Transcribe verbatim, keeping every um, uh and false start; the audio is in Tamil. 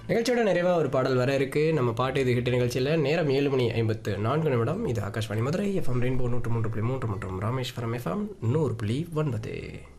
நிகழ்ச்சியோட நிறைவாக ஒரு பாடல் வர இருக்கு. நம்ம பாட்டு இது ஹிட் நிகழ்ச்சியில் நேரம் ஏழு மணி ஐம்பத்து நான்கு நிமிடம். இது ஆகாஷ்வாணி மதுரை எஃப்எம் ரெயின்போ நூற்று மூன்று புள்ளி மூன்று மற்றும் ராமேஸ்வரம் எஃப்எம் நூறு புள்ளி ஒன்பது.